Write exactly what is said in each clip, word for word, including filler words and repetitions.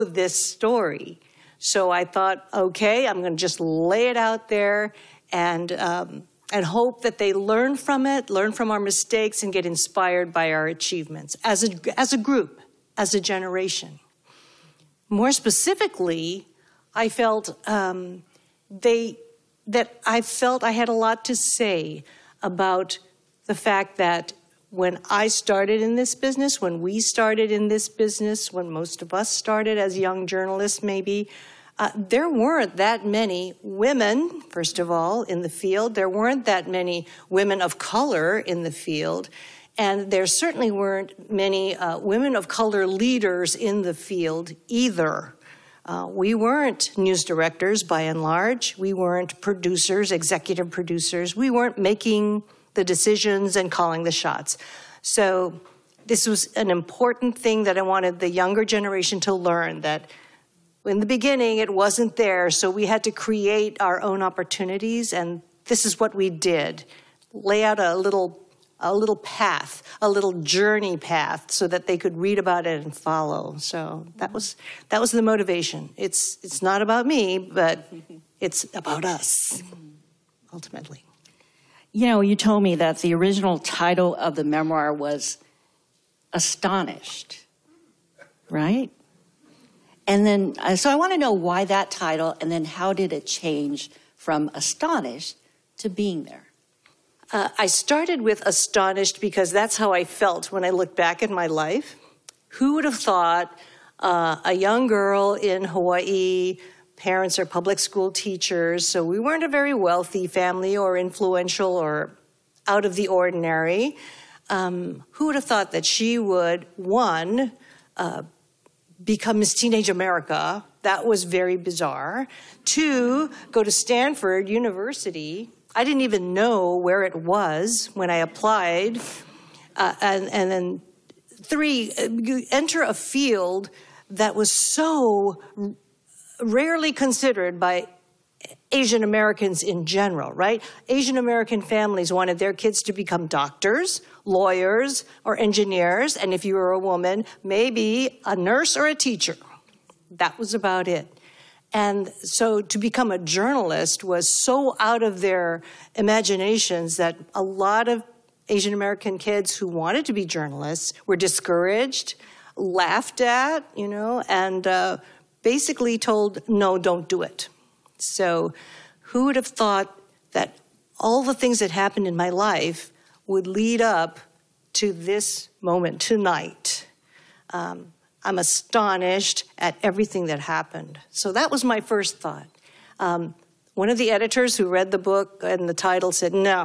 this story. So I thought, okay, I'm going to just lay it out there and um, and hope that they learn from it, learn from our mistakes, and get inspired by our achievements as a, as a group, as a generation. More specifically, I felt um, they that I felt I had a lot to say about the fact that when I started in this business, when we started in this business, when most of us started as young journalists maybe, uh, there weren't that many women, first of all, in the field. There weren't that many women of color in the field. And there certainly weren't many uh, women of color leaders in the field either. Uh, we weren't news directors by and large. We weren't producers, executive producers. We weren't making the decisions and calling the shots. So this was an important thing that I wanted the younger generation to learn, that in the beginning it wasn't there, so we had to create our own opportunities, and this is what we did. Lay out a little, a little path, a little journey path, so that they could read about it and follow. So that was, that was the motivation. It's, it's not about me, but it's about us, ultimately. You know, you told me that the original title of the memoir was Astonished, right? And then, uh, so I want to know why that title, and then how did it change from Astonished to Being There? Uh, I started with Astonished because that's how I felt when I look back at my life. Who would have thought uh, a young girl in Hawaii, parents are public school teachers, so we weren't a very wealthy family or influential or out of the ordinary. Um, who would have thought that she would, one, uh, become Miss Teenage America? That was very bizarre. Two, go to Stanford University. I didn't even know where it was when I applied. Uh, and, and then three, enter a field that was so rarely considered by Asian Americans in general, right? Asian American families wanted their kids to become doctors, lawyers, or engineers, and if you were a woman, maybe a nurse or a teacher. That was about it. And so to become a journalist was so out of their imaginations that a lot of Asian American kids who wanted to be journalists were discouraged, laughed at, you know, and uh, basically told, no, don't do it. So who would have thought that all the things that happened in my life would lead up to this moment tonight? Um, I'm astonished at everything that happened. So that was my first thought. Um, one of the editors who read the book and the title said, no.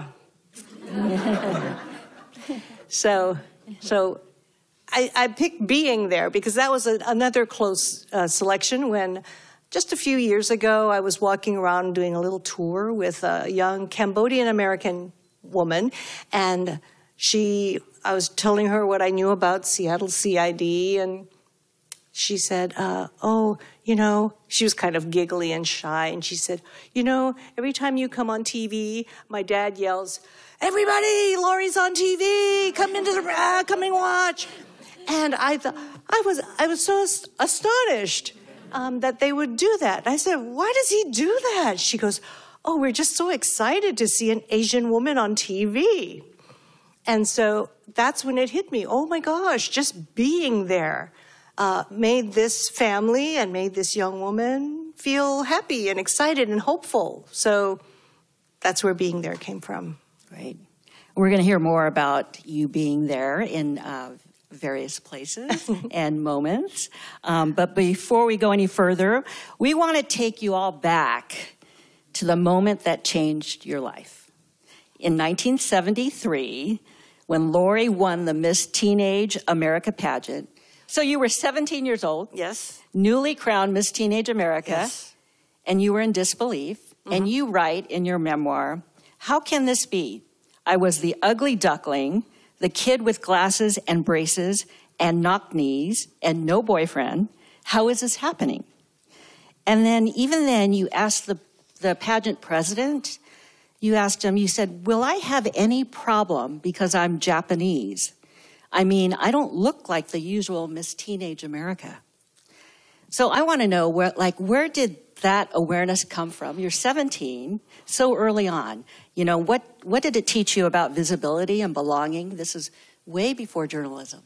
so, so I, I picked Being There because that was a, another close uh, selection when just a few years ago I was walking around doing a little tour with a young Cambodian-American woman, and she, I was telling her what I knew about Seattle C I D, and she said, uh, oh, you know, she was kind of giggly and shy, and she said, you know, every time you come on T V, my dad yells, everybody, Lori's on T V, come into the, uh, come and watch. And I thought, I was, I was so astonished um, that they would do that. I said, why does he do that? She goes, oh, we're just so excited to see an Asian woman on T V. And so that's when it hit me. Oh my gosh, just being there uh, made this family and made this young woman feel happy and excited and hopeful. So that's where Being There came from. Great. We're going to hear more about you being there in uh, various places and moments. Um, but before we go any further, we want to take you all back to the moment that changed your life. In nineteen seventy-three, when Lori won the Miss Teenage America pageant. So you were seventeen years old. Yes. Newly crowned Miss Teenage America. Yes. And you were in disbelief. Mm-hmm. And you write in your memoir, how can this be? I was the ugly duckling, the kid with glasses and braces and knock knees and no boyfriend. How is this happening? And then even then you asked the, the pageant president, you asked him, you said, will I have any problem because I'm Japanese? I mean, I don't look like the usual Miss Teenage America. So I want to know, where, like, where did that awareness come from? You're seventeen, so early on. You know, what, what did it teach you about visibility and belonging? This is way before journalism.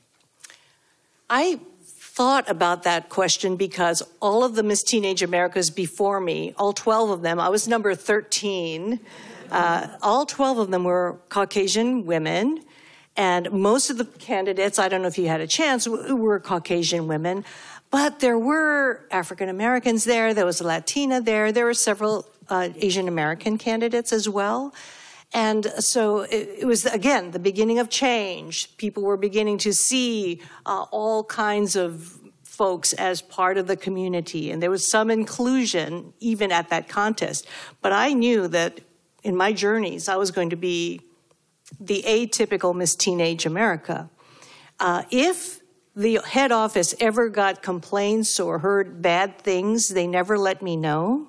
I thought about that question because all of the Miss Teenage Americas before me, all twelve of them, I was number thirteen, uh, all twelve of them were Caucasian women, and most of the candidates, I don't know if you had a chance, were Caucasian women, but there were African Americans there, there was a Latina there, there were several uh, Asian American candidates as well. And so it, it was, again, the beginning of change. People were beginning to see uh, all kinds of folks as part of the community. And there was some inclusion even at that contest. But I knew that in my journeys, I was going to be the atypical Miss Teenage America. Uh, if the head office ever got complaints or heard bad things, they never let me know.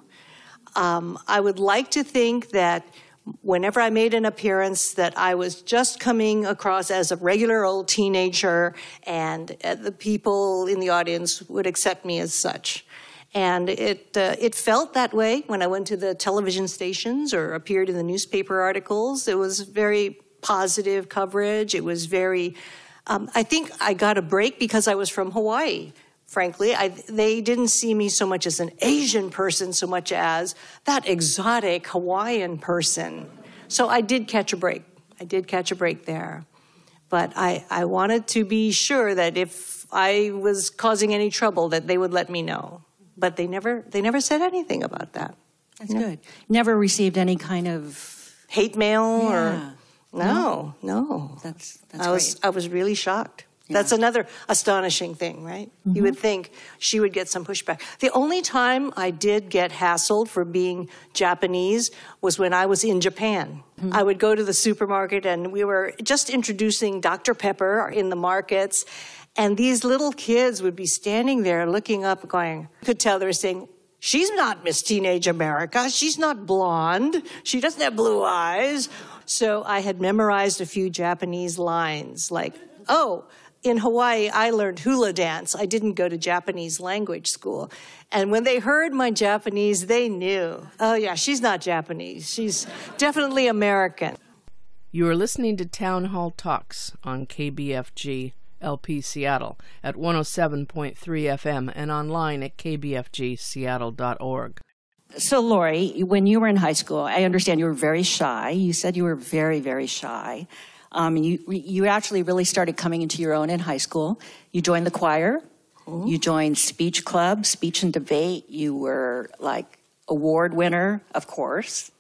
Um, I would like to think that whenever I made an appearance that I was just coming across as a regular old teenager and uh, the people in the audience would accept me as such. And it, uh, it felt that way when I went to the television stations or appeared in the newspaper articles. It was very positive coverage. It was very, um, I think I got a break because I was from Hawaii. Frankly, I, they didn't see me so much as an Asian person so much as that exotic Hawaiian person. So I did catch a break. I did catch a break there. But I, I wanted to be sure that if I was causing any trouble, that they would let me know. But they never, they never said anything about that. That's good. Never received any kind of hate mail yeah. or no, no. no. That's that's I was great. I was really shocked. Yeah. That's another astonishing thing, right? Mm-hmm. You would think she would get some pushback. The only time I did get hassled for being Japanese was when I was in Japan. Mm-hmm. I would go to the supermarket and we were just introducing Doctor Pepper in the markets, and these little kids would be standing there looking up going, you could tell they were saying, she's not Miss Teenage America, she's not blonde, she doesn't have blue eyes. So I had memorized a few Japanese lines like, oh, in Hawaii, I learned hula dance. I didn't go to Japanese language school. And when they heard my Japanese, they knew, oh yeah, she's not Japanese. She's definitely American. You are listening to Town Hall Talks on K B F G L P Seattle at one oh seven point three F M and online at k b f g seattle dot org. So, Lori, when you were in high school, I understand you were very shy. You said you were very, very shy. Um, you you actually really started coming into your own in high school. You joined the choir. Mm-hmm. You joined speech club, speech and debate. You were like award winner, of course.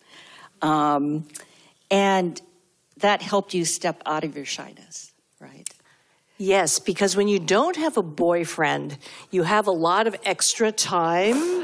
Um, and that helped you step out of your shyness, right? Yes, because when you don't have a boyfriend, you have a lot of extra time.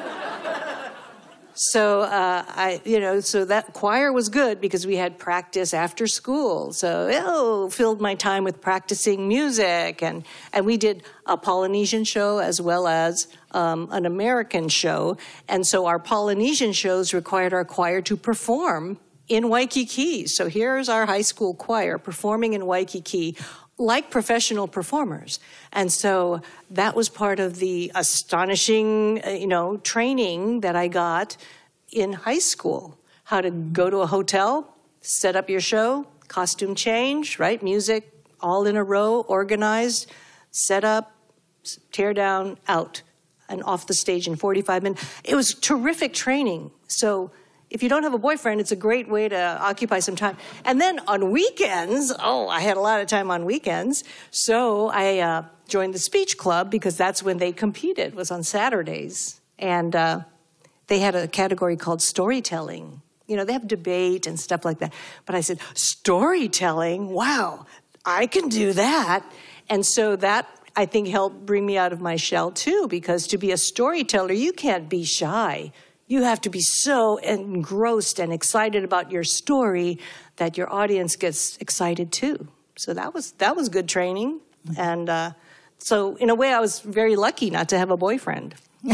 So, uh, I, you know, so that choir was good because we had practice after school. So, oh, filled my time with practicing music. And, and we did a Polynesian show as well as um, an American show. And so our Polynesian shows required our choir to perform in Waikiki. So here's our high school choir performing in Waikiki like professional performers. And so that was part of the astonishing, you know, training that I got in high school. How to go to a hotel, set up your show, costume change, right? Music, all in a row, organized, set up, tear down, out, and off the stage in forty-five minutes. It was terrific training. So if you don't have a boyfriend, it's a great way to occupy some time. And then on weekends, oh, I had a lot of time on weekends. So I uh, joined the speech club because that's when they competed, was on Saturdays. And uh, they had a category called storytelling. You know, they have debate and stuff like that. But I said, storytelling? Wow, I can do that. And so that, I think, helped bring me out of my shell, too, because to be a storyteller, you can't be shy. You have to be so engrossed and excited about your story that your audience gets excited too. So that was that was good training. And uh, so in a way, I was very lucky not to have a boyfriend.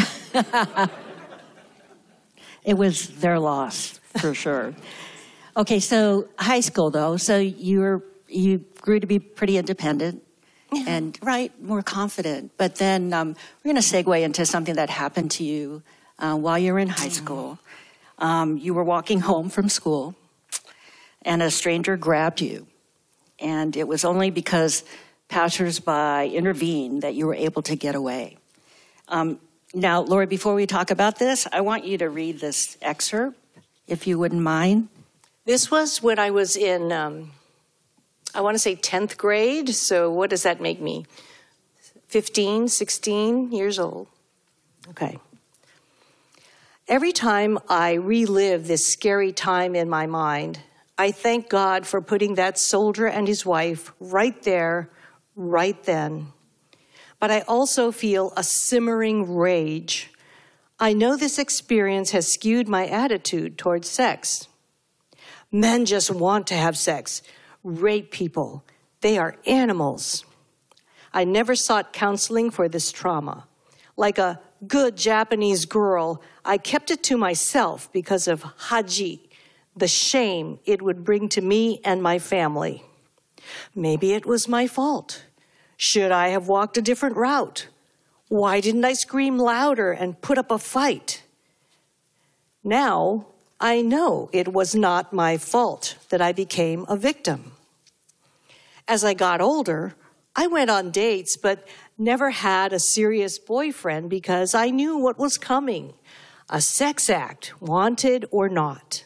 It was their loss, for sure. Okay, so high school, though. So you were you grew to be pretty independent. yeah. and, right, more confident. But then um, we're going to segue into something that happened to you uh, while you were in high school. Um, you were walking home from school, and a stranger grabbed you. And it was only because passersby intervened that you were able to get away. Um, now, Lori, before we talk about this, I want you to read this excerpt, if you wouldn't mind. This was when I was in, um, I want to say tenth grade. So what does that make me? fifteen, sixteen years old. Okay. Every time I relive this scary time in my mind, I thank God for putting that soldier and his wife right there, right then. But I also feel a simmering rage. I know this experience has skewed my attitude towards sex. Men just want to have sex, rape people. They are animals. I never sought counseling for this trauma. Like a good Japanese girl, I kept it to myself because of Haji, the shame it would bring to me and my family. Maybe it was my fault. Should I have walked a different route? Why didn't I scream louder and put up a fight? Now, I know it was not my fault that I became a victim. As I got older, I went on dates, but never had a serious boyfriend because I knew what was coming, a sex act, wanted or not.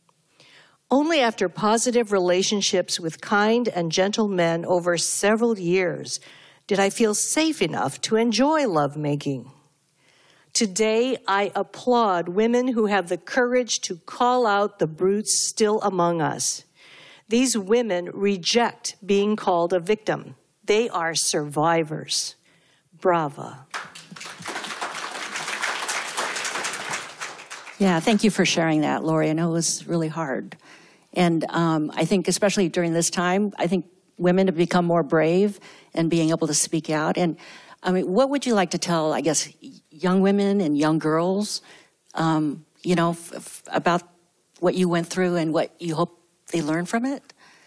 Only after positive relationships with kind and gentle men over several years did I feel safe enough to enjoy lovemaking. Today, I applaud women who have the courage to call out the brutes still among us. These women reject being called a victim. They are survivors. Brava. Yeah, thank you for sharing that, Lori. I know it was really hard. And um, I think especially during this time, I think women have become more brave and being able to speak out. And I mean, what would you like to tell, I guess, young women and young girls, um, you know, f- f- about what you went through and what you hope they learn from it?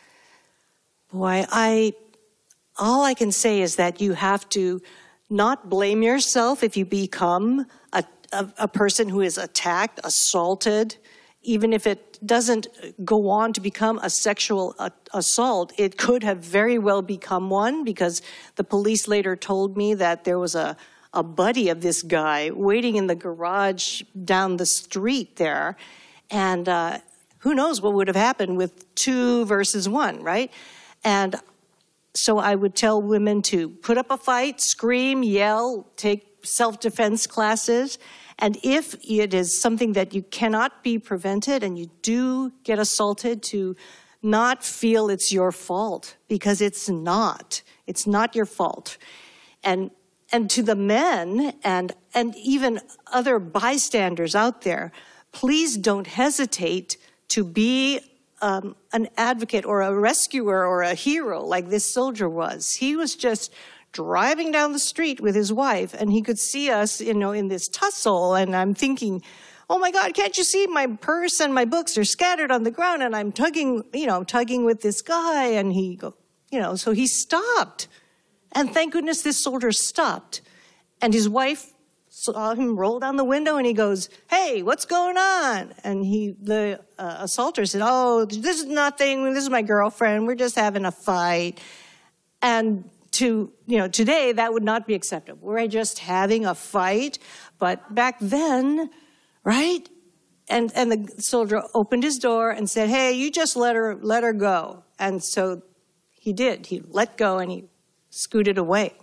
Boy, I, all I can say is that you have to not blame yourself if you become a, a, a person who is attacked, assaulted, even if it doesn't go on to become a sexual a- assault. It could have very well become one, because the police later told me that there was a, a buddy of this guy waiting in the garage down the street there. And uh, who knows what would have happened with two versus one, right? And so I would tell women to put up a fight, scream, yell, take self-defense classes. And if it is something that you cannot be prevented and you do get assaulted, to not feel it's your fault, because it's not. It's not your fault. And and to the men and and even other bystanders out there, please don't hesitate to be um, an advocate or a rescuer or a hero like this soldier was. He was just driving down the street with his wife, and he could see us, you know, in this tussle, and I'm thinking, oh my God, can't you see my purse and my books are scattered on the ground, and I'm tugging, you know, tugging with this guy, and he go, you know, so he stopped. And thank goodness this soldier stopped. And his wife saw him roll down the window, and he goes, hey, what's going on? And he, the uh, assaulter said, oh, this is nothing, this is my girlfriend, we're just having a fight. And to, you know, today that would not be acceptable. We're just having a fight. But back then, right? And and the soldier opened his door and said, hey, you just let her let her go. And so he did. He let go and he scooted away.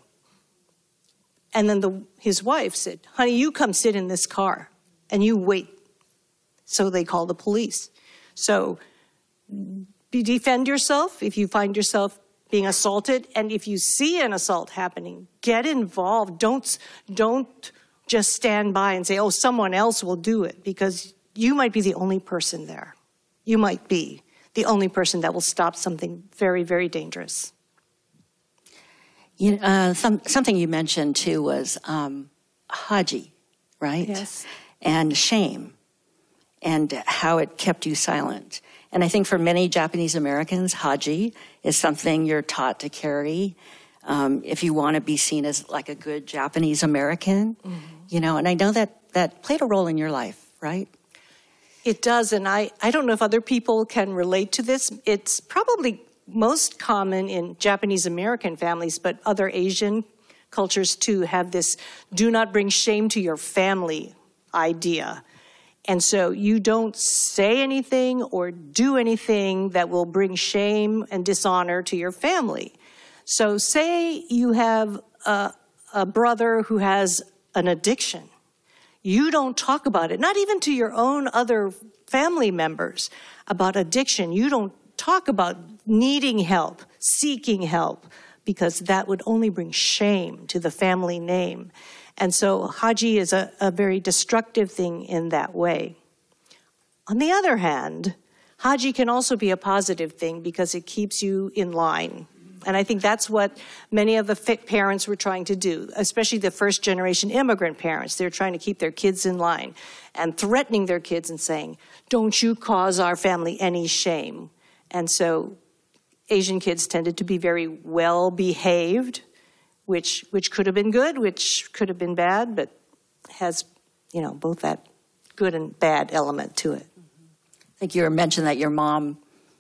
And then the his wife said, honey, you come sit in this car and you wait. So they called the police. So be, defend yourself if you find yourself being assaulted, and if you see an assault happening, get involved. Don't, don't just stand by and say, oh, someone else will do it, because you might be the only person there. You might be the only person that will stop something very, very dangerous. You know, uh, some, something you mentioned, too, was um, Haji, right? Yes. And shame, and how it kept you silent. And I think for many Japanese Americans, Haji is something you're taught to carry um, if you want to be seen as like a good Japanese American, mm-hmm. you know, and I know that that played a role in your life, right? It does, and I, I don't know if other people can relate to this. It's probably most common in Japanese American families, but other Asian cultures too have this do not bring shame to your family idea. And so you don't say anything or do anything that will bring shame and dishonor to your family. So say you have a, a brother who has an addiction. You don't talk about it, not even to your own other family members about addiction. You don't talk about needing help, seeking help, because that would only bring shame to the family name. And so haji is a, a very destructive thing in that way. On the other hand, haji can also be a positive thing because it keeps you in line. And I think that's what many of the parents were trying to do, especially the first generation immigrant parents. They're trying to keep their kids in line and threatening their kids and saying, don't you cause our family any shame. And so Asian kids tended to be very well behaved, which which could have been good, which could have been bad, but has, you know, both that good and bad element to it. I think you mentioned that your mom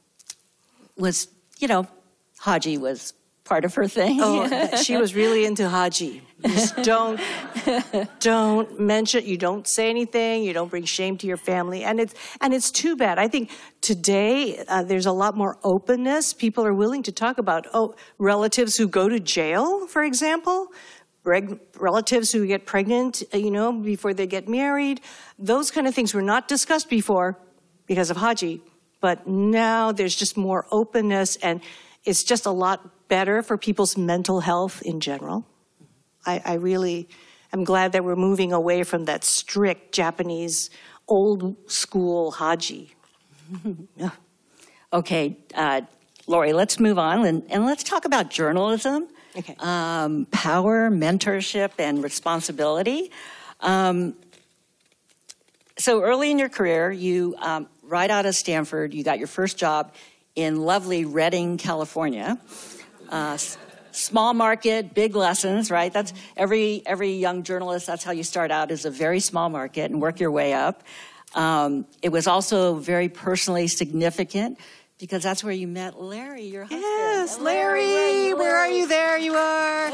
was, you know, haji was part of her thing. Oh, she was really into haji. Just don't, don't mention, you don't say anything, you don't bring shame to your family. And it's, and it's too bad. I think today uh, there's a lot more openness. People are willing to talk about, oh, relatives who go to jail, for example, reg- relatives who get pregnant, you know, before they get married. Those kind of things were not discussed before because of haji. But now there's just more openness, and it's just a lot better for people's mental health in general. I, I really am glad that we're moving away from that strict Japanese old school haji. Yeah. Okay, uh, Lori, let's move on and, and let's talk about journalism, okay. um, power, mentorship, and responsibility. Um, so early in your career, you, um, right out of Stanford, you got your first job in lovely Redding, California. Uh, small market, big lessons, right? That's every every young journalist, that's how you start out, is a very small market and work your way up. Um, it was also very personally significant because that's where you met Larry, your husband. Yes, Larry, Larry, where are you? There you are.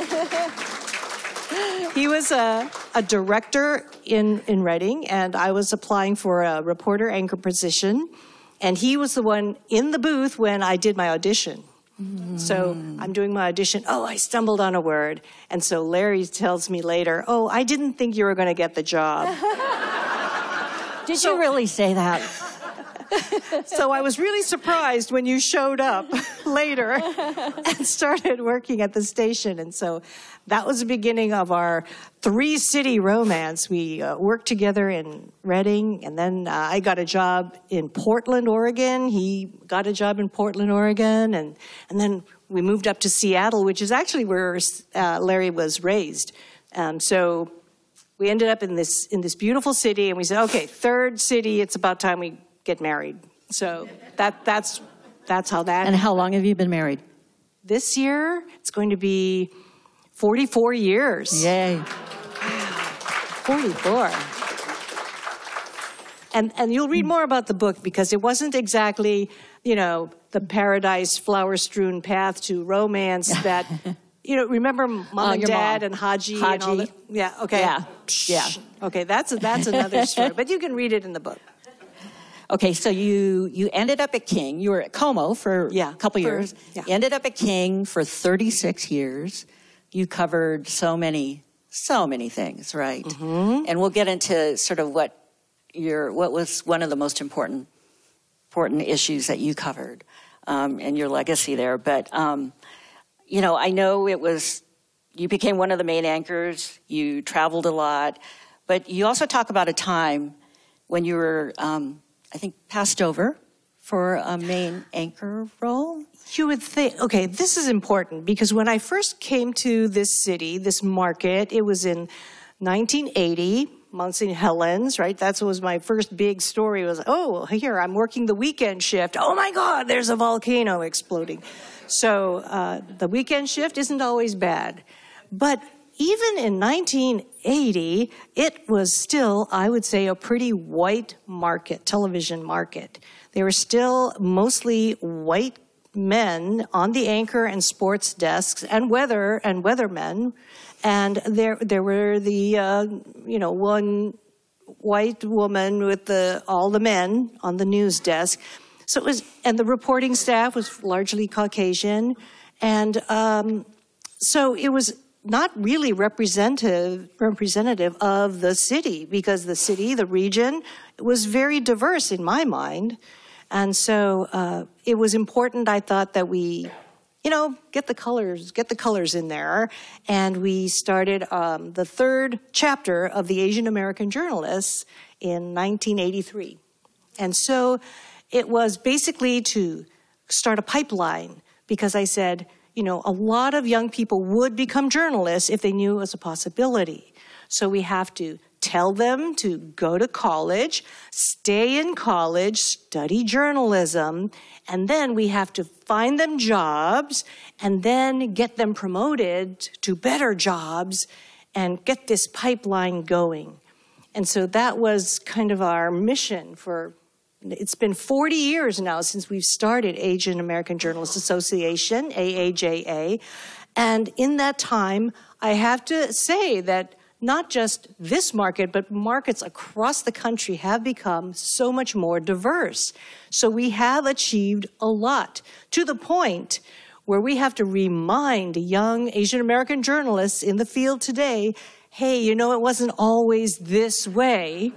He was a, a director in, in Redding, and I was applying for a reporter anchor position. And he was the one in the booth when I did my audition. Mm. So I'm doing my audition. Oh, I stumbled on a word. And so Larry tells me later, oh, I didn't think you were going to get the job. Did so, you really say that? So I was really surprised when you showed up later and started working at the station. And so that was the beginning of our three-city romance. We uh, worked together in Redding, and then uh, I got a job in Portland, Oregon. He got a job in Portland, Oregon, and, and then we moved up to Seattle, which is actually where uh, Larry was raised. Um, so we ended up in this in this beautiful city, and we said, okay, third city, it's about time we get married. So that that's that's how that. And how long have you been married? This year, it's going to be forty-four years. Yay. forty-four. And and you'll read more about the book because it wasn't exactly, you know, the paradise flower-strewn path to romance that, you know, remember Mom uh, and Dad mom. and Haji, Haji and all that? Yeah, okay. Yeah, yeah. Okay, that's, a, that's another story, but you can read it in the book. Okay, so you, you ended up at King. You were at Como for yeah, a couple for, years. Yeah. You ended up at King for thirty-six years. You covered so many, so many things, right? Mm-hmm. And we'll get into sort of what your what was one of the most important important issues that you covered um, and your legacy there. But, um, you know, I know it was, you became one of the main anchors. You traveled a lot. But you also talk about a time when you were... Um, I think, passed over for a main anchor role? You would think, okay, this is important because when I first came to this city, this market, it was in nineteen eighty. Mount Saint Helens, right? That was my first big story was, oh, here, I'm working the weekend shift. Oh, my God, there's a volcano exploding. So uh, the weekend shift isn't always bad. But even in nineteen eighty, it was still, I would say, a pretty white market, television market. They were still mostly white men on the anchor and sports desks, and weather and weathermen, and there there were the uh, you know one white woman with the all the men on the news desk. So it was, and the reporting staff was largely Caucasian, and um, so it was not really representative representative of the city, because the city, the region, was very diverse in my mind. And so uh, it was important, I thought, that we, you know, get the colors, get the colors in there. And we started um, the third chapter of the Asian American Journalists in nineteen eighty-three. And so it was basically to start a pipeline, because I said, you know, a lot of young people would become journalists if they knew it was a possibility. So we have to tell them to go to college, stay in college, study journalism, and then we have to find them jobs and then get them promoted to better jobs and get this pipeline going. And so that was kind of our mission for, it's been forty years now since we've started Asian American Journalists Association, A A J A. And in that time, I have to say that not just this market, but markets across the country have become so much more diverse. So we have achieved a lot, to the point where we have to remind young Asian American journalists in the field today, hey, you know, it wasn't always this way.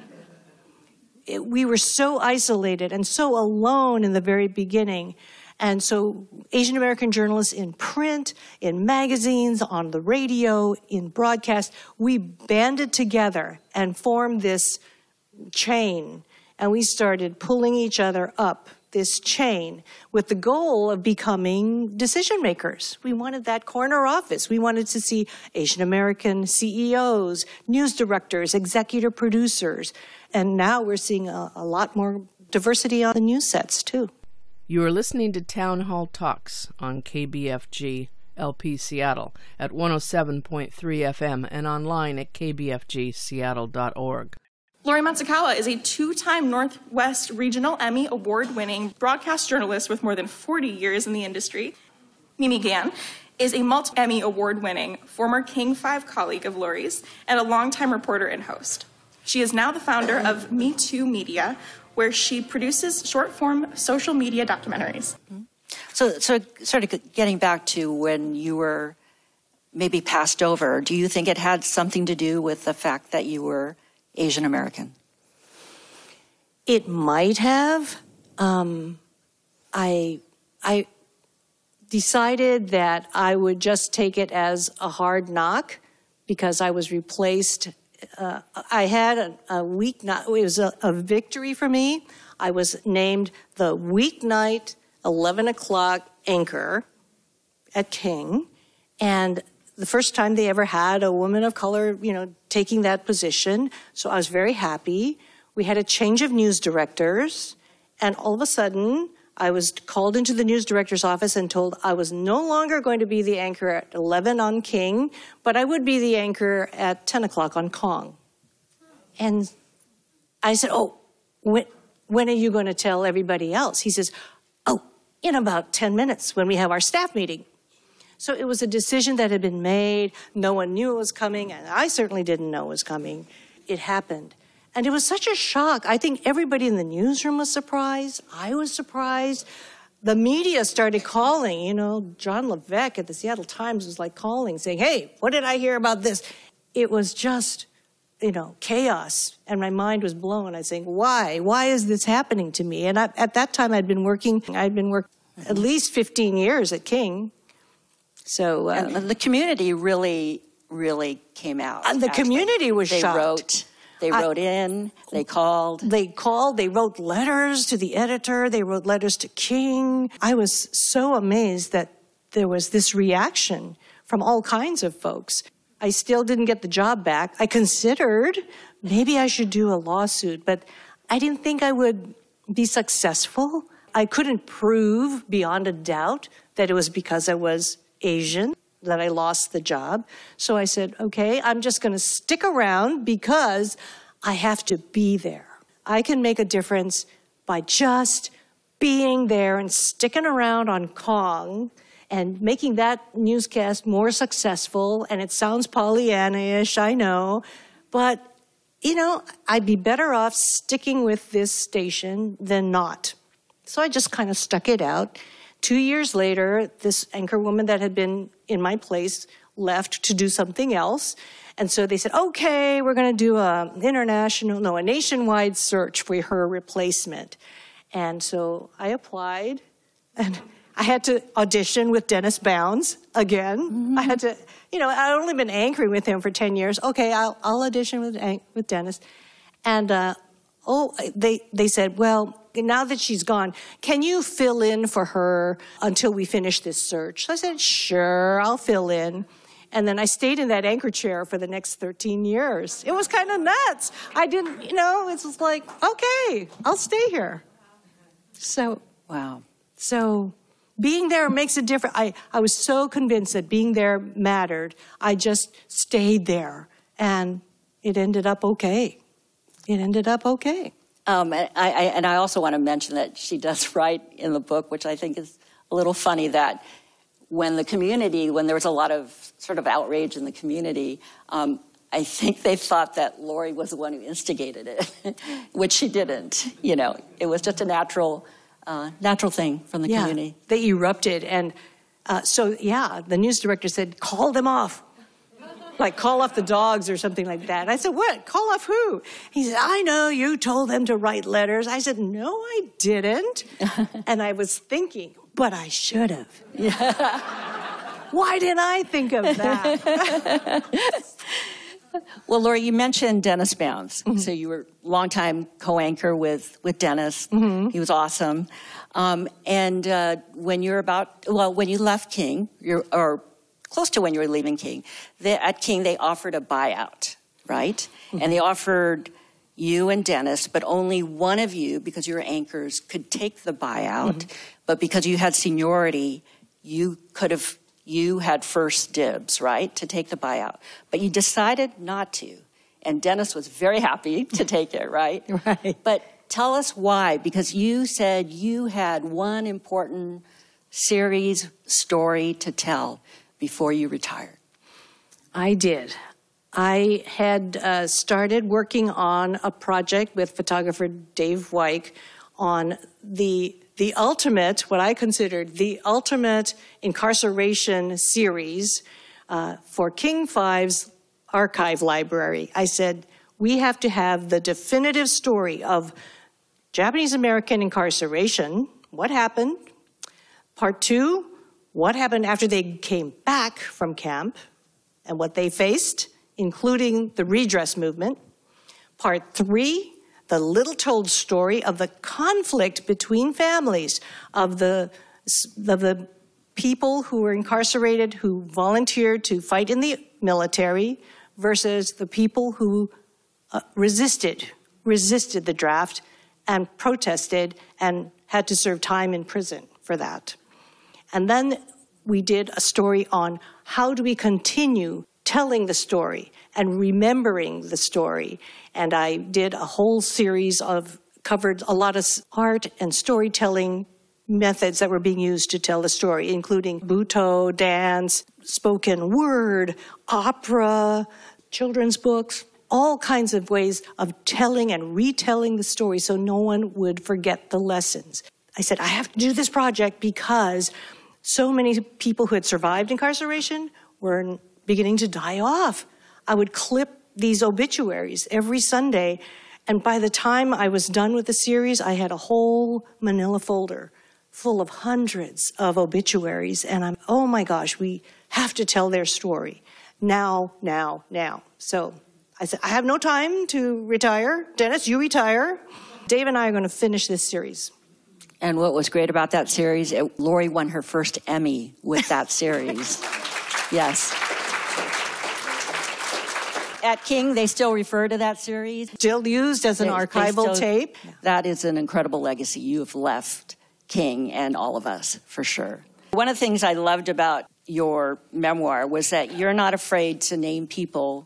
It, we were so isolated and so alone in the very beginning. And so Asian American journalists in print, in magazines, on the radio, in broadcast, we banded together and formed this chain. And we started pulling each other up this chain with the goal of becoming decision makers. We wanted that corner office. We wanted to see Asian American C E Os, news directors, executive producers. And now we're seeing a, a lot more diversity on the news sets, too. You are listening to Town Hall Talks on K B F G L P Seattle at one oh seven point three F M and online at k b f g seattle dot org. Lori Matsukawa is a two-time Northwest Regional Emmy Award-winning broadcast journalist with more than forty years in the industry. Mimi Gann is a multi-Emmy Award-winning former King five colleague of Lori's and a longtime reporter and host. She is now the founder of Me Too Media, where she produces short-form social media documentaries. So, so sort of getting back to when you were maybe passed over, do you think it had something to do with the fact that you were Asian American? It might have. Um, I, I decided that I would just take it as a hard knock because I was replaced. Uh, I had a, a weeknight, it was a, a victory for me. I was named the weeknight eleven o'clock anchor at King. And the first time they ever had a woman of color, you know, taking that position. So I was very happy. We had a change of news directors. And all of a sudden, I was called into the news director's office and told I was no longer going to be the anchor at eleven on King, but I would be the anchor at ten o'clock on Kong. And I said, oh, when, when are you going to tell everybody else? He says, oh, in about ten minutes when we have our staff meeting. So it was a decision that had been made. No one knew it was coming, and I certainly didn't know it was coming. It happened. And it was such a shock. I think everybody in the newsroom was surprised. I was surprised. The media started calling. You know, John Levesque at the Seattle Times was like calling, saying, hey, what did I hear about this? It was just, you know, chaos. And my mind was blown. I was saying, why? Why is this happening to me? And I, at that time, I'd been working, I'd been working at least fifteen years at King. So uh, and the community really, really came out. And the actually. community was they shocked. Wrote, they wrote I, in, they called. They called, they wrote letters to the editor, they wrote letters to King. I was so amazed that there was this reaction from all kinds of folks. I still didn't get the job back. I considered maybe I should do a lawsuit, but I didn't think I would be successful. I couldn't prove beyond a doubt that it was because I was Asian that I lost the job. So I said, okay, I'm just going to stick around because I have to be there. I can make a difference by just being there and sticking around on Kong and making that newscast more successful. And it sounds Pollyanna-ish, I know, but you know, I'd be better off sticking with this station than not. So I just kind of stuck it out. Two years later, this anchor woman that had been in my place left to do something else. And so they said, okay, we're going to do a international, no, a nationwide search for her replacement. And so I applied, and I had to audition with Dennis Bounds again. Mm-hmm. I had to, you know, I'd only been anchoring with him for ten years. Okay, I'll, I'll audition with with Dennis. And, uh, oh, they, they said, well, now that she's gone, can you fill in for her until we finish this search? So I said, sure, I'll fill in. And then I stayed in that anchor chair for the next thirteen years. It was kind of nuts. I didn't, you know, it was like, okay, I'll stay here. So, wow. So being there makes a difference. I, I was so convinced that being there mattered. I just stayed there, and it ended up okay. It ended up okay. Um, and, I, I, and I also want to mention that she does write in the book, which I think is a little funny, that when the community, when there was a lot of sort of outrage in the community, um, I think they thought that Lori was the one who instigated it, which she didn't. You know, it was just a natural, uh, natural thing from the yeah, community. They erupted, and uh, so yeah, the news director said, "Call them off." Like, call off the dogs or something like that. And I said, what? Call off who? He said, I know, you told them to write letters. I said, no, I didn't. And I was thinking, but I should have. Yeah. Why didn't I think of that? Well, Lori, you mentioned Dennis Bounds. Mm-hmm. So you were a longtime co-anchor with, with Dennis. Mm-hmm. He was awesome. Um, and uh, when you're about, well, when you left King, you're, or close to when you were leaving King, they, at King, they offered a buyout, right? Mm-hmm. And they offered you and Dennis, but only one of you, because you were anchors, could take the buyout. Mm-hmm. But because you had seniority, you could have, you had first dibs, right, to take the buyout. But you decided not to. And Dennis was very happy to take it, right? Right. But tell us why, because you said you had one important series story to tell before you retired. I did. I had uh, started working on a project with photographer Dave Wyke on the the ultimate, what I considered the ultimate incarceration series uh, for King five's archive library. I said, we have to have the definitive story of Japanese American incarceration, what happened, part two, what happened after they came back from camp and what they faced, including the redress movement. Part three, the little-told story of the conflict between families, of the, of the people who were incarcerated who volunteered to fight in the military versus the people who uh, resisted, resisted the draft and protested and had to serve time in prison for that. And then we did a story on how do we continue telling the story and remembering the story. And I did a whole series of, covered a lot of art and storytelling methods that were being used to tell the story, including Butoh, dance, spoken word, opera, children's books, all kinds of ways of telling and retelling the story so no one would forget the lessons. I said, I have to do this project because so many people who had survived incarceration were beginning to die off. I would clip these obituaries every Sunday, and by the time I was done with the series, I had a whole manila folder full of hundreds of obituaries, and I'm, oh my gosh, we have to tell their story. Now, now, now. So I said, I have no time to retire. Dennis, you retire. Dave and I are going to finish this series. And what was great about that series, it, Lori won her first Emmy with that series. Yes. at King, they still refer to that series. Still used as an They- they archival still- tape. That is an incredible legacy you have left King and all of us, for sure. One of the things I loved about your memoir was that you're not afraid to name people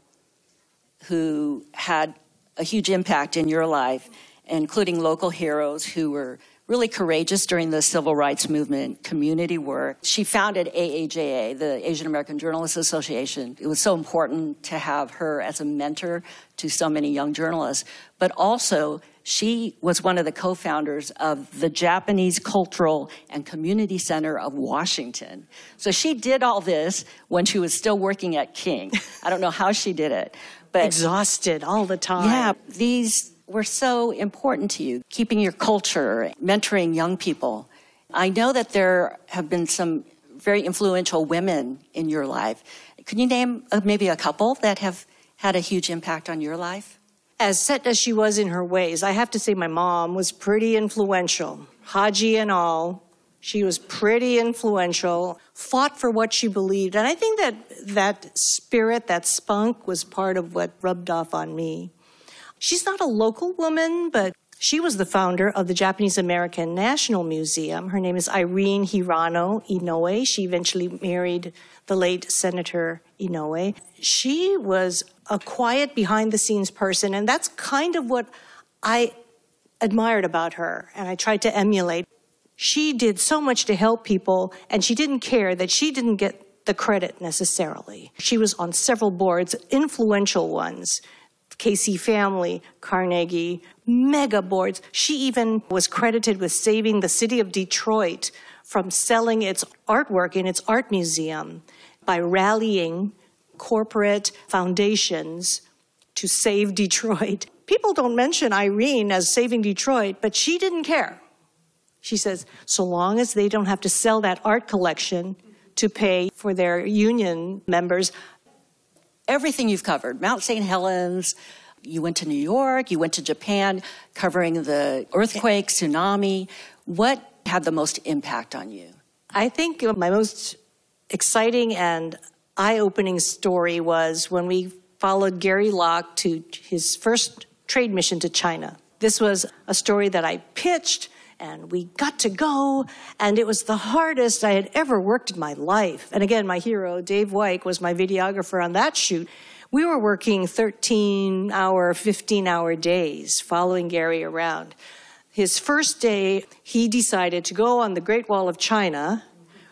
who had a huge impact in your life, including local heroes who were really courageous during the civil rights movement, community work. She founded A A J A, the Asian American Journalists Association. It was so important to have her as a mentor to so many young journalists. But also, she was one of the co-founders of the Japanese Cultural and Community Center of Washington. So she did all this when she was still working at King. I don't know how she did it. But Exhausted all the time. yeah, these were so important to you, keeping your culture, mentoring young people. I know that there have been some very influential women in your life. Can you name uh, maybe a couple that have had a huge impact on your life? As set as she was in her ways, I have to say my mom was pretty influential. Haji and all, she was pretty influential, fought for what she believed. And I think that that spirit, that spunk, was part of what rubbed off on me. She's not a local woman, but she was the founder of the Japanese American National Museum. Her name is Irene Hirano Inoue. She eventually married the late Senator Inoue. She was a quiet, behind-the-scenes person, and that's kind of what I admired about her, and I tried to emulate. She did so much to help people, and she didn't care that she didn't get the credit necessarily. She was on several boards, influential ones. Casey Family, Carnegie, mega boards. She even was credited with saving the city of Detroit from selling its artwork in its art museum by rallying corporate foundations to save Detroit. People don't mention Irene as saving Detroit, but she didn't care. She says, so long as they don't have to sell that art collection to pay for their union members. Everything you've covered, Mount Saint Helens, you went to New York, you went to Japan, covering the earthquake, tsunami. What had the most impact on you? I think my most exciting and eye-opening story was when we followed Gary Locke to his first trade mission to China. This was a story that I pitched, and we got to go, and it was the hardest I had ever worked in my life. And again, my hero, Dave Wyke, was my videographer on that shoot. We were working thirteen-hour, fifteen-hour days following Gary around. His first day, he decided to go on the Great Wall of China,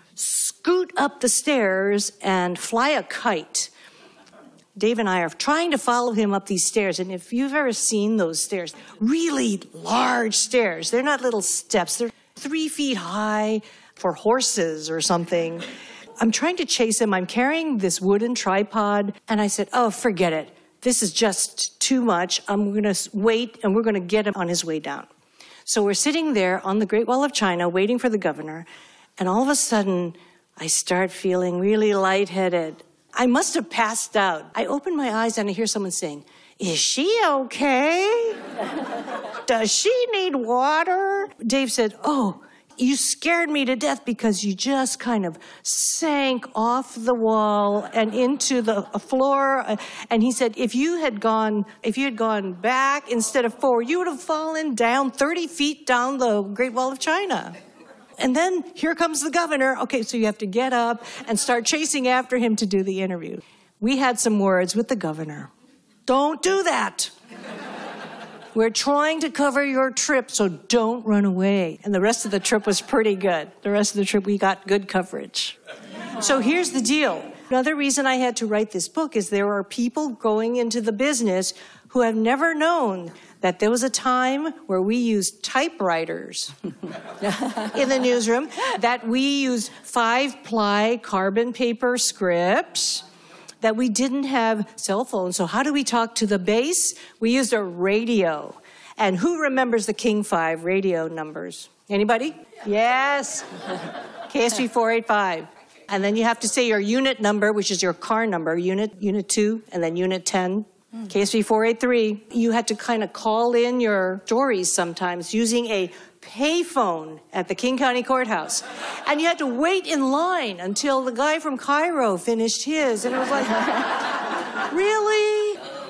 scoot up the stairs, and fly a kite. Dave and I are trying to follow him up these stairs, and if you've ever seen those stairs, really large stairs. They're not little steps. They're three feet high for horses or something. I'm trying to chase him. I'm carrying this wooden tripod, and I said, oh, forget it. This is just too much. I'm going to wait, and we're going to get him on his way down. So we're sitting there on the Great Wall of China waiting for the governor, and all of a sudden, I start feeling really lightheaded. I must have passed out. I open my eyes and I hear someone saying, is she okay? Does she need water? Dave said, oh, you scared me to death because you just kind of sank off the wall and into the floor. And he said, if you had gone, if you had gone back instead of forward, you would have fallen down thirty feet down the Great Wall of China. And then here comes the governor. Okay, so you have to get up and start chasing after him to do the interview. We had some words with the governor. Don't do that. We're trying to cover your trip, so don't run away. And the rest of the trip was pretty good. The rest of the trip, we got good coverage. So here's the deal. Another reason I had to write this book is there are people going into the business who have never known that there was a time where we used typewriters in the newsroom, that we used five-ply carbon paper scripts, that we didn't have cell phones. So how do we talk to the base? We used a radio. And who remembers the King five radio numbers? Anybody? Yes. K S V four eight five. And then you have to say your unit number, which is your car number, unit, unit two, and then unit ten. K S V four eight three, you had to kind of call in your stories sometimes using a payphone at the King County Courthouse. And you had to wait in line until the guy from Cairo finished his. And it was like, really?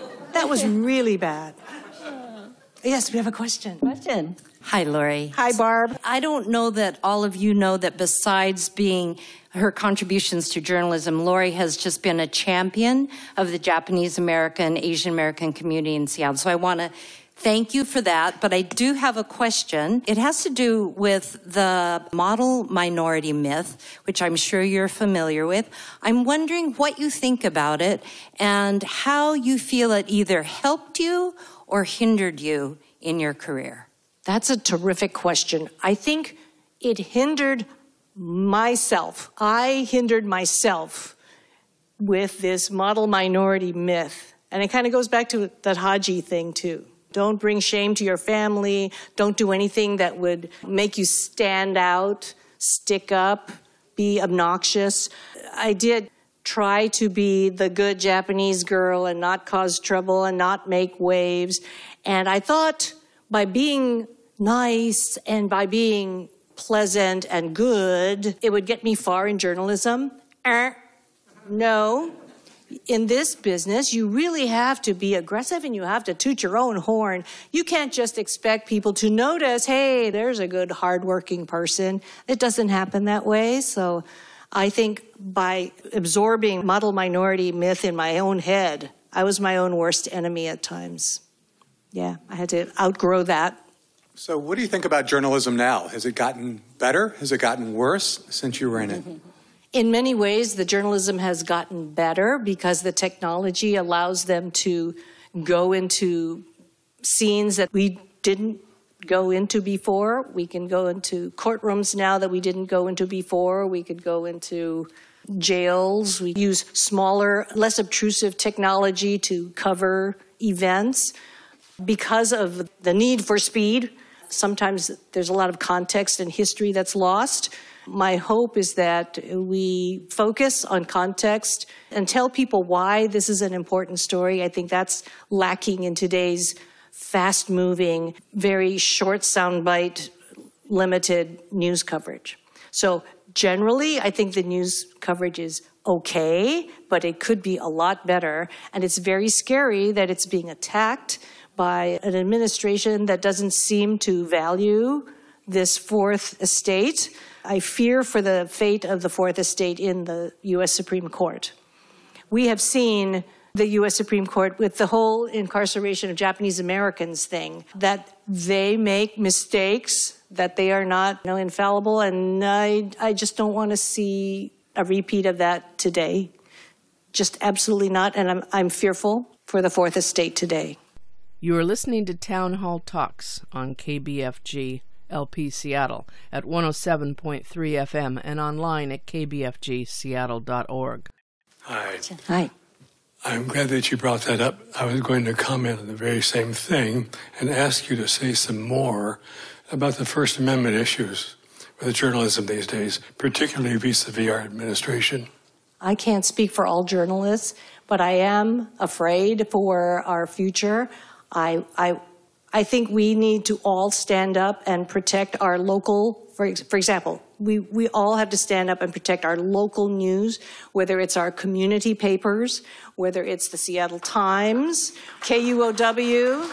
That was really bad. Yes, we have a question. Question. Hi, Lori. Hi, Barb. I don't know that all of you know that besides being her contributions to journalism, Lori has just been a champion of the Japanese American, Asian American community in Seattle. So I want to thank you for that. But I do have a question. It has to do with the model minority myth, which I'm sure you're familiar with. I'm wondering what you think about it and how you feel it either helped you or hindered you in your career. That's a terrific question. I think it hindered myself. I hindered myself with this model minority myth. And it kind of goes back to that Haji thing, too. Don't bring shame to your family. Don't do anything that would make you stand out, stick up, be obnoxious. I did try to be the good Japanese girl and not cause trouble and not make waves. And I thought by being nice and by being pleasant and good, it would get me far in journalism. Er, no. In this business, you really have to be aggressive and you have to toot your own horn. You can't just expect people to notice, hey, there's a good, hardworking person. It doesn't happen that way. So I think by absorbing model minority myth in my own head, I was my own worst enemy at times. Yeah, I had to outgrow that. So what do you think about journalism now? Has it gotten better? Has it gotten worse since you were in it? In many ways, the journalism has gotten better because the technology allows them to go into scenes that we didn't go into before. We can go into courtrooms now that we didn't go into before. We could go into jails. We use smaller, less obtrusive technology to cover events. Because of the need for speed, sometimes there's a lot of context and history that's lost. My hope is that we focus on context and tell people why this is an important story. I think that's lacking in today's fast-moving, very short soundbite, limited news coverage. So generally, I think the news coverage is okay, but it could be a lot better. And it's very scary that it's being attacked by an administration that doesn't seem to value this fourth estate. I fear for the fate of the fourth estate in the U S Supreme Court. We have seen the U S Supreme Court with the whole incarceration of Japanese Americans thing, that they make mistakes, that they are not you know, infallible, and I, I just don't want to see a repeat of that today. Just absolutely not, and I'm, I'm fearful for the fourth estate today. You are listening to Town Hall Talks on K B F G L P Seattle at one oh seven point three F M and online at k b f g seattle dot org. Hi. Hi. I'm glad that you brought that up. I was going to comment on the very same thing and ask you to say some more about the First Amendment issues with journalism these days, particularly vis-a-vis our administration. I can't speak for all journalists, but I am afraid for our future. I, I, I think we need to all stand up and protect our local, for, for example, we, we all have to stand up and protect our local news, whether it's our community papers, whether it's the Seattle Times, K U O W.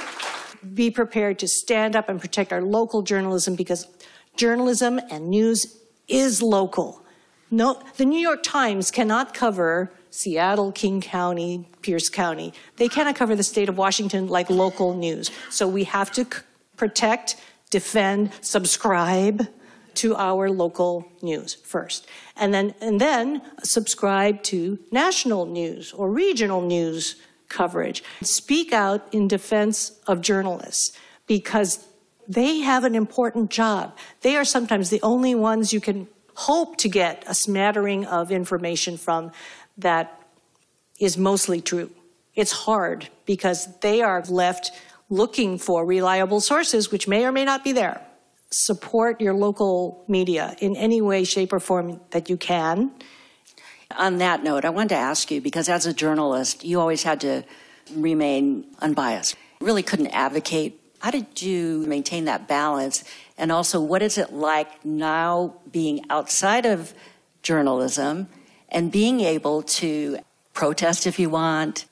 Be prepared to stand up and protect our local journalism because journalism and news is local. No, the New York Times cannot cover Seattle, King County, Pierce County. They cannot cover the state of Washington like local news. So we have to c- protect, defend, subscribe to our local news first. And then, and then subscribe to national news or regional news coverage. Speak out in defense of journalists because they have an important job. They are sometimes the only ones you can hope to get a smattering of information from that is mostly true. It's hard because they are left looking for reliable sources, which may or may not be there. Support your local media in any way, shape, or form that you can. On that note, I wanted to ask you, because as a journalist, you always had to remain unbiased. Really couldn't advocate. How did you maintain that balance? And also, what is it like now being outside of journalism and being able to protest if you want,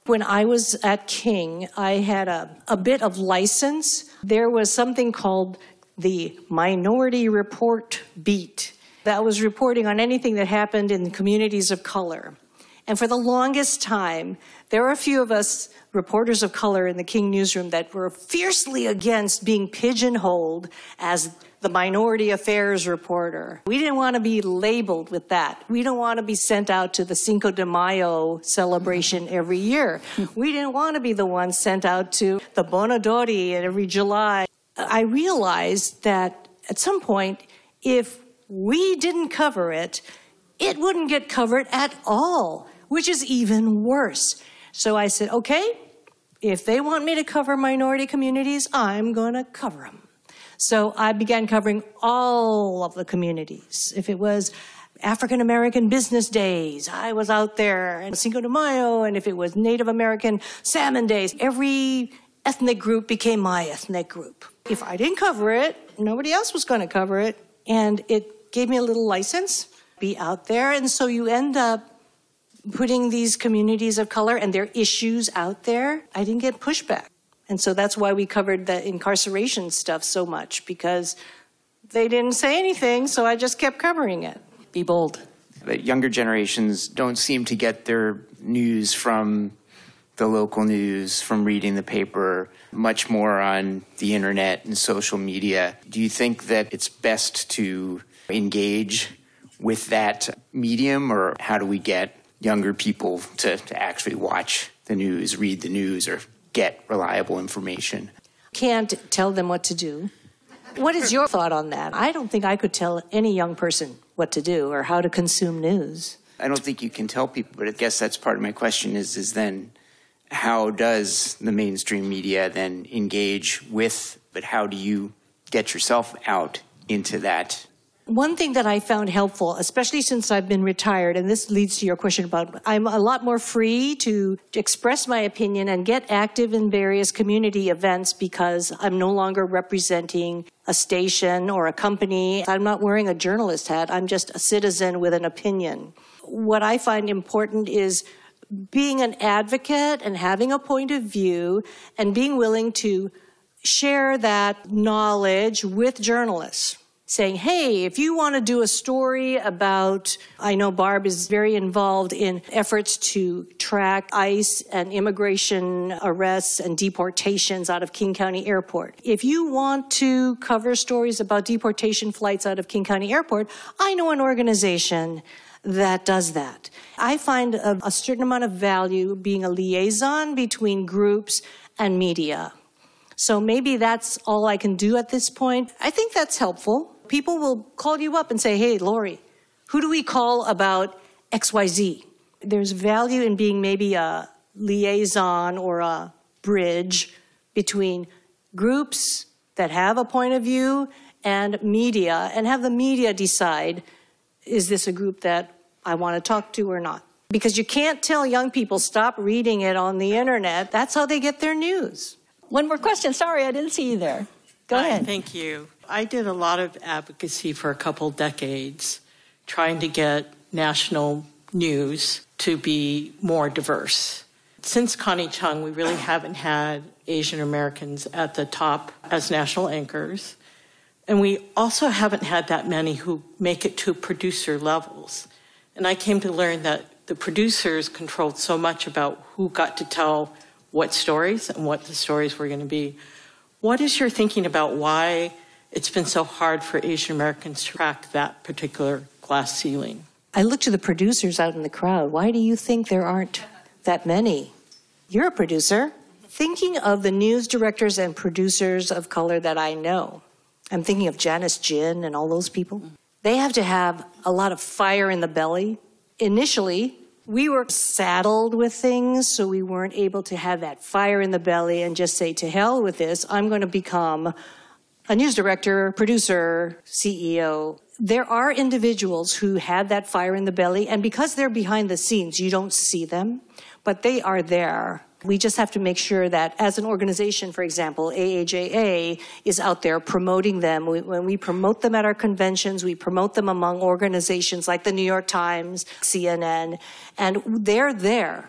When I was at King, I had a, a bit of license. There was something called the Minority Report Beat that was reporting on anything that happened in communities of color. And for the longest time, there were a few of us reporters of color in the King newsroom that were fiercely against being pigeonholed as the minority affairs reporter. We didn't want to be labeled with that. We don't want to be sent out to the Cinco de Mayo celebration every year. We didn't want to be the ones sent out to the Bonadori every July. I realized that at some point, if we didn't cover it, it wouldn't get covered at all, which is even worse. So I said, okay, if they want me to cover minority communities, I'm going to cover them. So I began covering all of the communities. If it was African American Business Days, I was out there, and Cinco de Mayo, and if it was Native American Salmon Days, every ethnic group became my ethnic group. If I didn't cover it, nobody else was going to cover it, and it gave me a little license, be out there, and so you end up putting these communities of color and their issues out there. I didn't get pushback. And so that's why we covered the incarceration stuff so much, because they didn't say anything, so I just kept covering it. Be bold. But younger generations don't seem to get their news from the local news, from reading the paper, much more on the internet and social media. Do you think that it's best to engage with that medium, or how do we get younger people to, to actually watch the news, read the news, or get reliable information? Can't tell them what to do. What is your thought on that? I don't think I could tell any young person what to do or how to consume news. I don't think you can tell people, but I guess that's part of my question is, is then how does the mainstream media then engage with, but how do you get yourself out into that? One thing that I found helpful, especially since I've been retired, and this leads to your question about, I'm a lot more free to express my opinion and get active in various community events because I'm no longer representing a station or a company. I'm not wearing a journalist hat. I'm just a citizen with an opinion. What I find important is being an advocate and having a point of view and being willing to share that knowledge with journalists. Saying, hey, if you want to do a story about, I know Barb is very involved in efforts to track ICE and immigration arrests and deportations out of King County Airport. If you want to cover stories about deportation flights out of King County Airport, I know an organization that does that. I find a, a certain amount of value being a liaison between groups and media. So maybe that's all I can do at this point. I think that's helpful. People will call you up and say, hey, Lori, who do we call about X Y Z? There's value in being maybe a liaison or a bridge between groups that have a point of view and media, and have the media decide, is this a group that I want to talk to or not? Because you can't tell young people, stop reading it on the internet. That's how they get their news. One more question. Sorry, I didn't see you there. Go Hi, ahead. Thank you. I did a lot of advocacy for a couple decades, trying to get national news to be more diverse. Since Connie Chung, we really haven't had Asian Americans at the top as national anchors. And we also haven't had that many who make it to producer levels. And I came to learn that the producers controlled so much about who got to tell what stories and what the stories were going to be. What is your thinking about why it's been so hard for Asian Americans to crack that particular glass ceiling? I look to the producers out in the crowd. Why do you think there aren't that many? You're a producer. Thinking of the news directors and producers of color that I know, I'm thinking of Janice Jin and all those people. They have to have a lot of fire in the belly. Initially, we were saddled with things, so we weren't able to have that fire in the belly and just say, to hell with this, I'm going to become a news director, producer, C E O. There are individuals who have that fire in the belly, and because they're behind the scenes, you don't see them, but they are there. We just have to make sure that as an organization, for example, A A J A is out there promoting them. We, when we promote them at our conventions, we promote them among organizations like the New York Times, C N N, and they're there.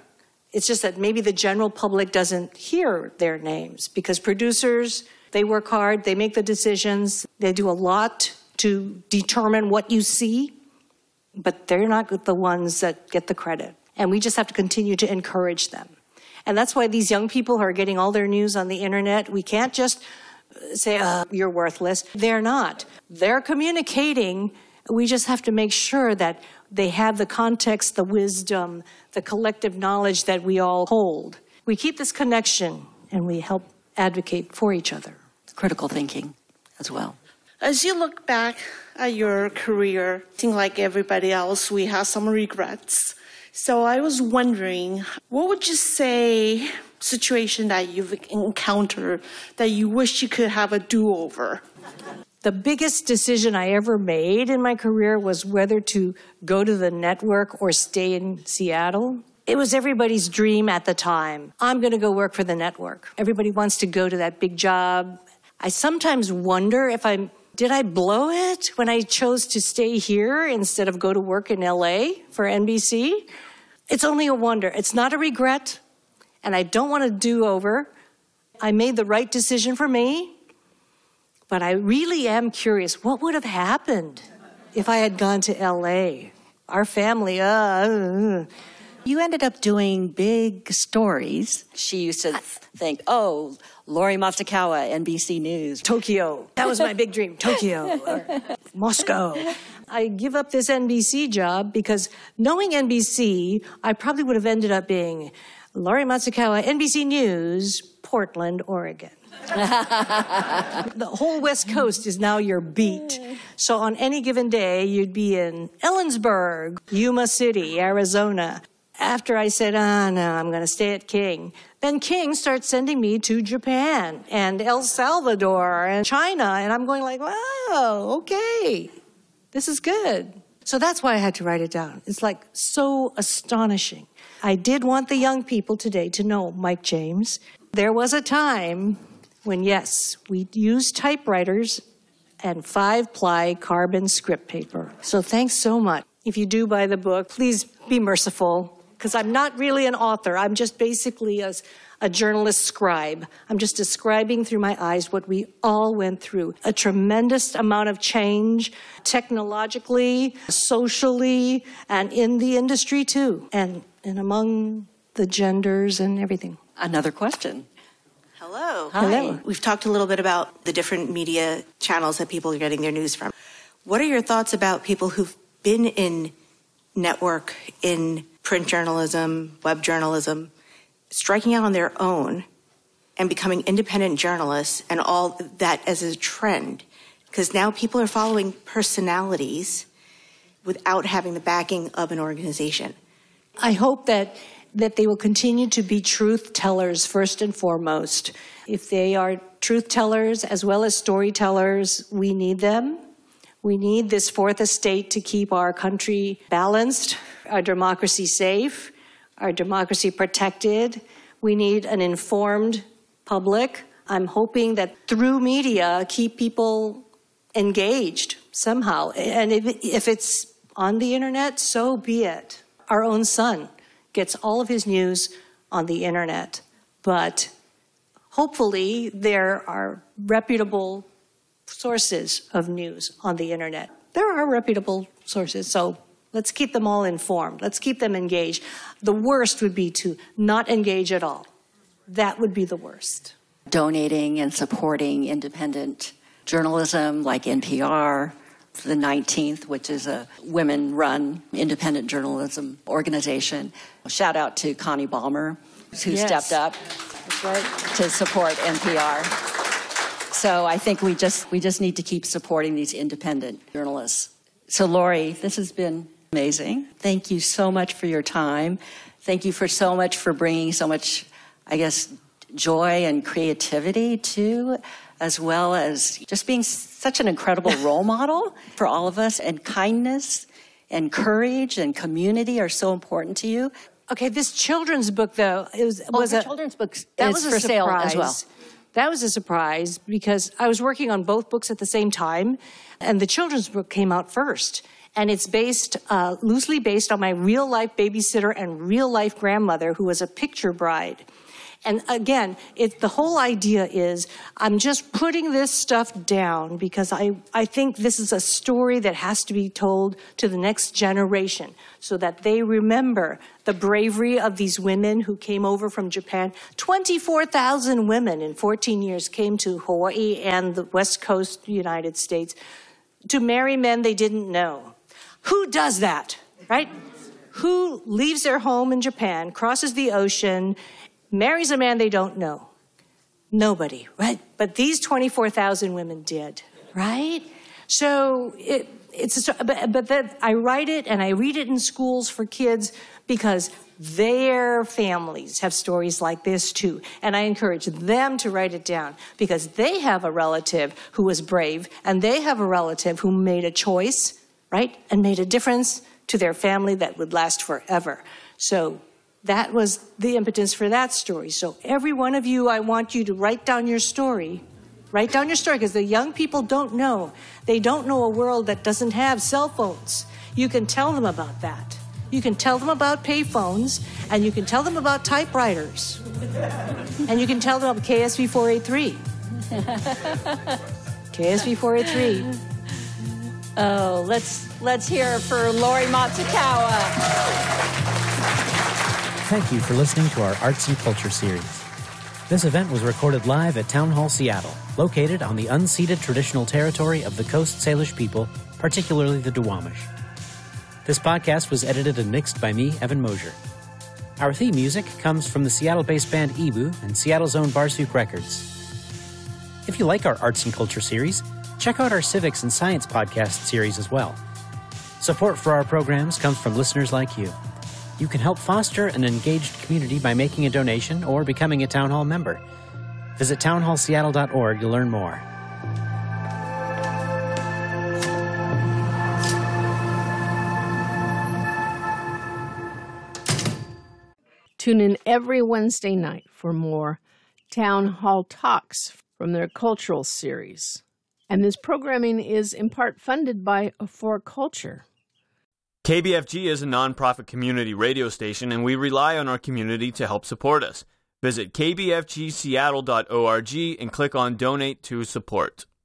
It's just that maybe the general public doesn't hear their names because producers, they work hard, they make the decisions, they do a lot to determine what you see, but they're not the ones that get the credit. And we just have to continue to encourage them. And that's why these young people who are getting all their news on the internet, we can't just say, oh, you're worthless. They're not. They're communicating. We just have to make sure that they have the context, the wisdom, the collective knowledge that we all hold. We keep this connection and we help advocate for each other. Critical thinking as well. As you look back at your career, I think like everybody else, we have some regrets. So I was wondering, what would you say situation that you've encountered that you wish you could have a do-over? The biggest decision I ever made in my career was whether to go to the network or stay in Seattle. It was everybody's dream at the time. I'm going to go work for the network. Everybody wants to go to that big job. I sometimes wonder if I'm, did I blow it when I chose to stay here instead of go to work in L A for N B C? It's only a wonder. It's not a regret, and I don't want to do over. I made the right decision for me. But I really am curious, what would have happened if I had gone to L A? Our family, uh... You ended up doing big stories. She used to think, oh, Lori Matsukawa, N B C News. Tokyo. That was my big dream, Tokyo or Moscow. I give up this N B C job because knowing N B C, I probably would have ended up being Lori Matsukawa, N B C News, Portland, Oregon. The whole West Coast is now your beat. So on any given day, you'd be in Ellensburg, Yuma City, Arizona. After I said, ah, oh, no, I'm going to stay at King, then King starts sending me to Japan and El Salvador and China. And I'm going like, wow, okay, this is good. So that's why I had to write it down. It's like so astonishing. I did want the young people today to know Mike James. There was a time when, yes, we used typewriters and five-ply carbon script paper. So thanks so much. If you do buy the book, please be merciful, because I'm not really an author. I'm just basically a, a journalist scribe. I'm just describing through my eyes what we all went through. A tremendous amount of change, technologically, socially, and in the industry too, and, and among the genders and everything. Another question. Hello. Hi. Hello. We've talked a little bit about the different media channels that people are getting their news from. What are your thoughts about people who've been in network, in print journalism, web journalism, striking out on their own and becoming independent journalists and all that as a trend? Because now people are following personalities without having the backing of an organization. I hope that that they will continue to be truth tellers first and foremost. If they are truth tellers as well as storytellers, we need them. We need this fourth estate to keep our country balanced, our democracy safe, our democracy protected. We need an informed public. I'm hoping that through media, keep people engaged somehow. And if, if it's on the internet, so be it. Our own son gets all of his news on the internet, but hopefully there are reputable sources of news on the internet. There are reputable sources, so let's keep them all informed. Let's keep them engaged. The worst would be to not engage at all. That would be the worst. Donating and supporting independent journalism like N P R, the nineteenth, which is a women-run independent journalism organization. Shout out to Connie Balmer, who Yes. stepped up That's right. to support N P R. So I think we just we just need to keep supporting these independent journalists. So Lori, this has been amazing. Thank you so much for your time. Thank you for so much for bringing so much, I guess, joy and creativity to, as well as just being such an incredible role model for all of us, and kindness and courage and community are so important to you. Okay, this children's book, though, it was, Oh, was the a children's book that is was a for sale surprise. as well. That was a surprise because I was working on both books at the same time, and the children's book came out first. And it's based, uh, loosely based on my real-life babysitter and real-life grandmother, who was a picture bride. And again, it, the whole idea is I'm just putting this stuff down because I, I think this is a story that has to be told to the next generation so that they remember the bravery of these women who came over from Japan. twenty-four thousand women in fourteen years came to Hawaii and the West Coast United States to marry men they didn't know. Who does that, right? Who leaves their home in Japan, crosses the ocean, marries a man they don't know? Nobody, right? But these twenty-four thousand women did, right? So it, it's, a, but, but that I write it and I read it in schools for kids because their families have stories like this too. And I encourage them to write it down because they have a relative who was brave and they have a relative who made a choice, right? And made a difference to their family that would last forever. So that was the impetus for that story. So every one of you, I want you to write down your story. Write down your story because the young people don't know. They don't know a world that doesn't have cell phones. You can tell them about that. You can tell them about pay phones, and you can tell them about typewriters. And you can tell them about K S V four eighty-three. K S V four eighty-three. Oh, let's let's hear it for Lori Matsukawa. Thank you for listening to our Arts and Culture series. This event was recorded live at Town Hall Seattle, located on the unceded traditional territory of the Coast Salish people, particularly the Duwamish. This podcast was edited and mixed by me, Evan Mosier. Our theme music comes from the Seattle-based band Ebu and Seattle's own Barsuk Records. If you like our Arts and Culture series, check out our Civics and Science podcast series as well. Support for our programs comes from listeners like you. You can help foster an engaged community by making a donation or becoming a Town Hall member. Visit town hall seattle dot org to learn more. Tune in every Wednesday night for more Town Hall Talks from their cultural series. And this programming is in part funded by For Culture. K B F G is a nonprofit community radio station, and we rely on our community to help support us. Visit k b f g seattle dot org and click on Donate to Support.